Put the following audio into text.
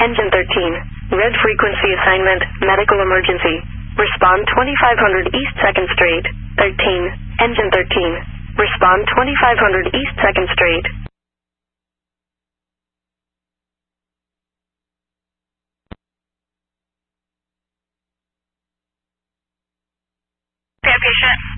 Engine 13. Red frequency assignment, medical emergency. Respond 2500 East 2nd Street. 13. Engine 13. Respond 2500 East 2nd Street. Patient.